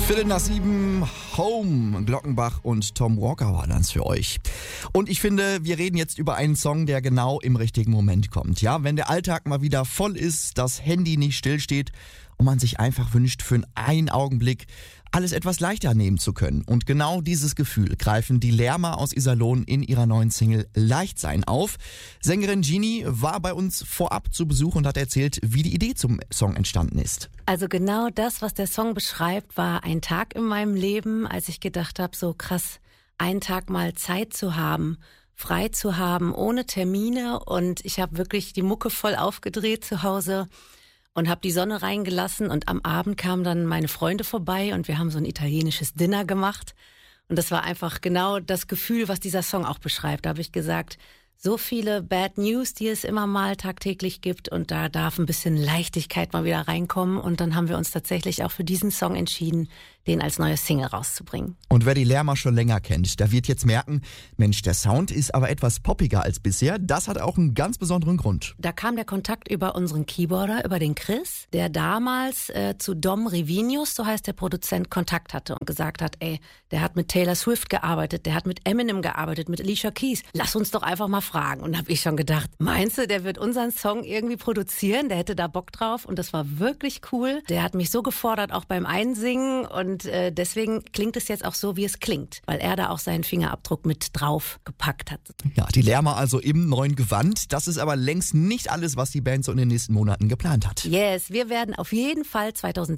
7:15, Home, Glockenbach und Tom Walker waren das für euch. Und ich finde, wir reden jetzt über einen Song, der genau im richtigen Moment kommt. Ja, wenn der Alltag mal wieder voll ist, das Handy nicht stillsteht und man sich einfach wünscht, für einen Augenblick alles etwas leichter nehmen zu können. Und genau dieses Gefühl greifen die Lärmer aus Iserlohn in ihrer neuen Single Leichtsein auf. Sängerin Genie war bei uns vorab zu Besuch und hat erzählt, wie die Idee zum Song entstanden ist. Also genau das, was der Song beschreibt, war ein Tag in meinem Leben, als ich gedacht habe, so krass, einen Tag mal Zeit zu haben, frei zu haben, ohne Termine. Und ich habe wirklich die Mucke voll aufgedreht zu Hause und habe die Sonne reingelassen. Und am Abend kamen dann meine Freunde vorbei und wir haben so ein italienisches Dinner gemacht. Und das war einfach genau das Gefühl, was dieser Song auch beschreibt. Da habe ich gesagt, so viele Bad News, die es immer mal tagtäglich gibt, und da darf ein bisschen Leichtigkeit mal wieder reinkommen. Und dann haben wir uns tatsächlich auch für diesen Song entschieden, den als neue Single rauszubringen. Und wer die Lärmer schon länger kennt, der wird jetzt merken, Mensch, der Sound ist aber etwas poppiger als bisher. Das hat auch einen ganz besonderen Grund. Da kam der Kontakt über unseren Keyboarder, über den Chris, der damals zu Dom Rivinius, so heißt der Produzent, Kontakt hatte und gesagt hat, ey, der hat mit Taylor Swift gearbeitet, der hat mit Eminem gearbeitet, mit Alicia Keys. Lass uns doch einfach mal fragen. Und da habe ich schon gedacht, meinst du, der wird unseren Song irgendwie produzieren? Der hätte da Bock drauf. Und das war wirklich cool. Der hat mich so gefordert, auch beim Einsingen. Und deswegen klingt es jetzt auch so, wie es klingt, weil er da auch seinen Fingerabdruck mit drauf gepackt hat. Ja, die Lärmer also im neuen Gewand. Das ist aber längst nicht alles, was die Band so in den nächsten Monaten geplant hat. Yes, wir werden auf jeden Fall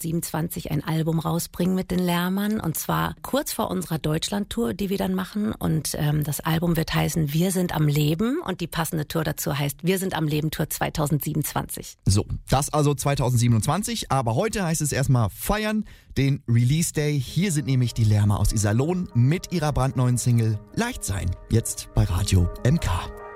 2027 ein Album rausbringen mit den Lärmern. Und zwar kurz vor unserer Deutschland-Tour, die wir dann machen. Und das Album wird heißen Wir sind am Leben. Und die passende Tour dazu heißt Wir sind am Leben Tour 2027. So, das also 2027. Aber heute heißt es erstmal feiern, den Release Day. Hier sind nämlich die Lärmer aus Iserlohn mit ihrer brandneuen Single Leichtsein. Jetzt bei Radio MK.